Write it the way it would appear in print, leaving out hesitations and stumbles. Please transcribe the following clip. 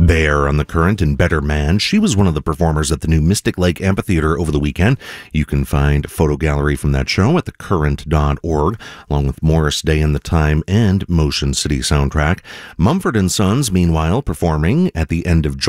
There on the Current and Better Man. She was one of the performers at the new Mystic Lake Amphitheater over the weekend. You can find a photo gallery from that show at thecurrent.org, along with Morris Day and the Time and Motion City soundtrack. Mumford & Sons, meanwhile, performing at the end of July.